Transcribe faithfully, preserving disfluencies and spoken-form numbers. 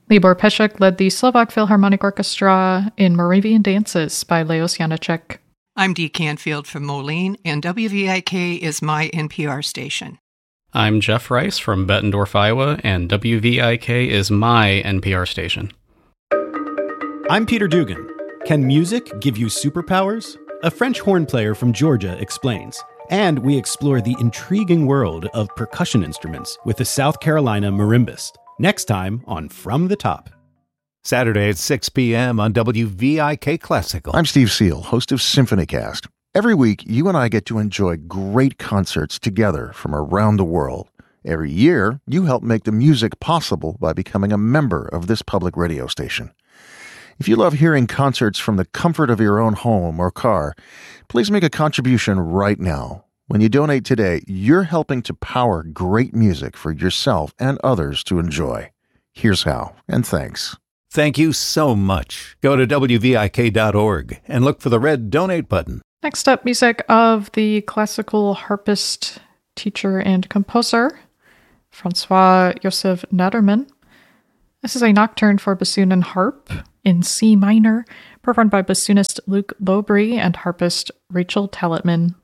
Libor Peszek led the Slovak Philharmonic Orchestra in Moravian Dances by Leos Janáček. I'm Dee Canfield from Moline, and W V I K is my N P R station. I'm Jeff Rice from Bettendorf, Iowa, and W V I K is my N P R station. I'm Peter Dugan. Can music give you superpowers? A French horn player from Georgia explains. And we explore the intriguing world of percussion instruments with the South Carolina marimbist. Next time on From the Top. Saturday at six p.m. on W V I K Classical. I'm Steve Seal, host of SymphonyCast. Every week, you and I get to enjoy great concerts together from around the world. Every year, you help make the music possible by becoming a member of this public radio station. If you love hearing concerts from the comfort of your own home or car, please make a contribution right now. When you donate today, you're helping to power great music for yourself and others to enjoy. Here's how, and thanks. Thank you so much. Go to W V I K dot org and look for the red donate button. Next up, music of the classical harpist, teacher, and composer, Francois Joseph Naderman. This is a nocturne for bassoon and harp in C minor, performed by bassoonist Luc Beaubry and harpist Rachel Tallotman.